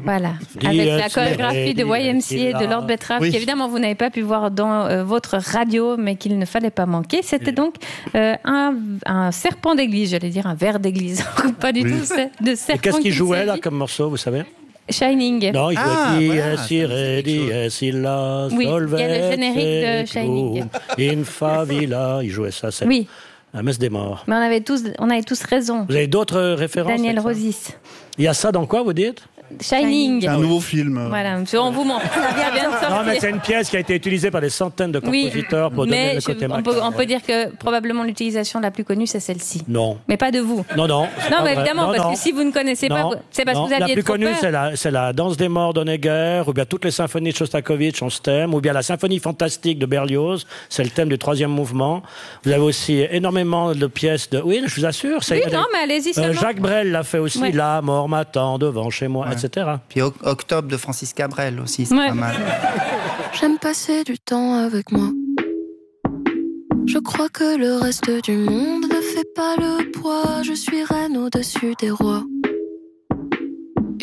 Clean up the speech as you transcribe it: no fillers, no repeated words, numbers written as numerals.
Voilà, avec la chorégraphie de YMCA de Lord Betrave, Oui. qu'évidemment vous n'avez pas pu voir dans votre radio, mais qu'il ne fallait pas manquer. C'était donc un serpent d'église, j'allais dire un ver d'église, pas du tout de serpent. Et qu'est-ce qu'il jouait là s'agit. comme morceau, vous savez? Shining. Non, il jouait voilà, si redi, si la, Oui, sol, il y a le générique de vert, Shining. In favilla, il jouait ça, c'est Oui, la messe des morts. mais on avait tous raison. Vous avez d'autres références? Daniel avec ça Rosis. Il y a ça dans quoi, vous dites? Shining. C'est un nouveau film. Voilà, on vous ment. Ça vient de sortir. Non, mais c'est une pièce qui a été utilisée par des centaines de compositeurs pour donner mais le côté on peut dire que probablement l'utilisation la plus connue, c'est celle-ci. Non. Mais pas de vous. Non. Non, mais vrai. évidemment, parce que si vous ne connaissez pas, c'est parce que vous aviez La plus trop connue, peur. c'est la Danse des morts d'Honegger, ou bien toutes les symphonies de Shostakovich ont ce thème, ou bien la symphonie fantastique de Berlioz, c'est le thème du 3e mouvement. Vous avez aussi énormément de pièces de... Oui, je vous assure. Oui, non, mais allez-y seulement. Jacques Brel l'a fait aussi, Ouais. La mort m'attend devant chez moi, etc. Puis Octobre de Francis Cabrel aussi, c'est Ouais. pas mal. J'aime passer du temps avec moi. Je crois que le reste du monde ne fait pas le poids. Je suis reine au-dessus des rois.